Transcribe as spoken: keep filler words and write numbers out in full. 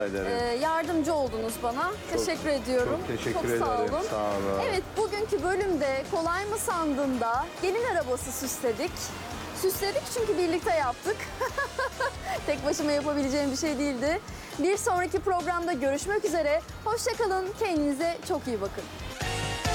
Ee, yardımcı oldunuz bana. Çok, teşekkür ediyorum. Çok teşekkür çok ederim. Sağ olun. Sağ olun. Evet, bugünkü bölümde kolay mı sandığında gelin arabası süsledik. Süsledik çünkü birlikte yaptık. Tek başıma yapabileceğim bir şey değildi. Bir sonraki programda görüşmek üzere. Hoşça kalın. Kendinize çok iyi bakın.